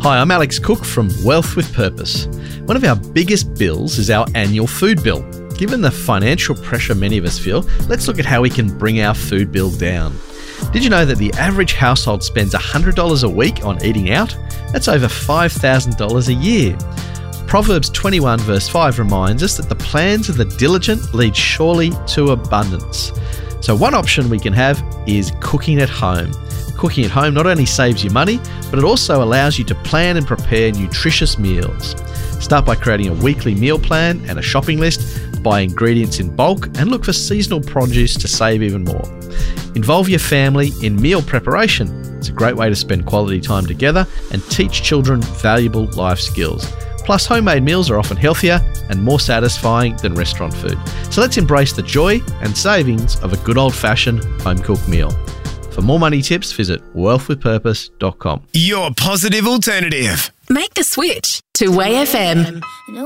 Hi, I'm Alex Cook from Wealth with Purpose. One of our biggest bills is our annual food bill. Given the financial pressure many of us feel, let's look at how we can bring our food bill down. Did you know that the average household spends $100 a week on eating out? That's over $5,000 a year. Proverbs 21 verse 5 reminds us that the plans of the diligent lead surely to abundance. So one option we can have is cooking at home. Cooking at home not only saves you money, but it also allows you to plan and prepare nutritious meals. Start by creating a weekly meal plan and a shopping list, buy ingredients in bulk, and look for seasonal produce to save even more. Involve your family in meal preparation. It's a great way to spend quality time together and teach children valuable life skills. Plus, homemade meals are often healthier and more satisfying than restaurant food. So let's embrace the joy and savings of a good old-fashioned home-cooked meal. For more money tips, visit wealthwithpurpose.com. Your positive alternative. Make the switch to Way FM.